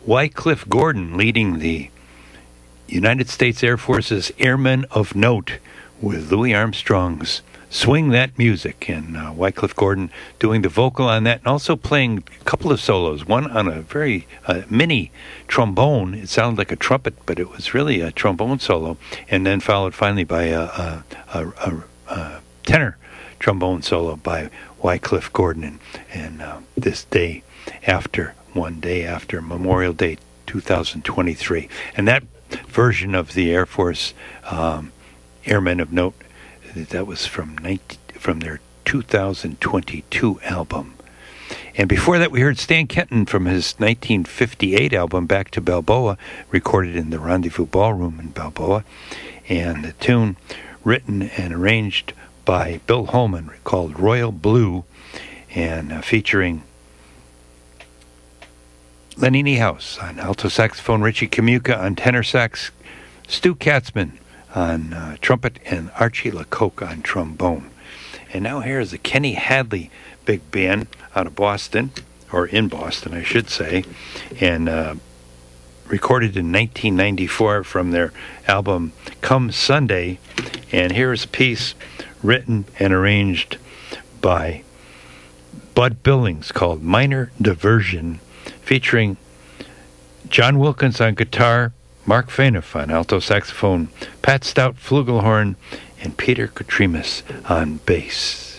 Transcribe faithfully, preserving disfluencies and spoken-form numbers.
Wycliffe Gordon leading the United States Air Force's Airmen of Note with Louis Armstrong's Swing That Music, and uh, Wycliffe Gordon doing the vocal on that, and also playing a couple of solos, one on a very uh, mini trombone. It sounded like a trumpet, but it was really a trombone solo, and then followed finally by a, a, a, a, a tenor trombone solo by Wycliffe Gordon. And, and uh, this day after, one day after Memorial Day two thousand twenty-three. And that version of the Air Force um, Airmen of Note, that was from nineteen, from their two thousand twenty-two album. And before that, we heard Stan Kenton from his nineteen fifty-eight album, Back to Balboa, recorded in the Rendezvous Ballroom in Balboa. And the tune written and arranged by Bill Holman, called Royal Blue, and uh, featuring Lenny Niehaus on alto saxophone, Richie Kamuka on tenor sax, Stu Katzman on uh, trumpet, and Archie LaCoque on trombone. And now here's the Kenny Hadley Big Band out of Boston, or in Boston, I should say, and uh, recorded in nineteen ninety-four from their album Come Sunday. And here's a piece written and arranged by Bud Billings called Minor Diversion, featuring John Wilkins on guitar, Mark Faneuf on alto saxophone, Pat Stout flugelhorn, and Peter Kotremis on bass.